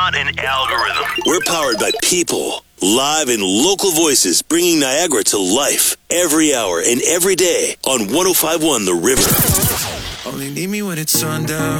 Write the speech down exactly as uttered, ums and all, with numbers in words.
not an algorithm. We're powered by people. Live and local voices bringing Niagara to life every hour and every day on one oh five point one The River. Only need me when it's sundown.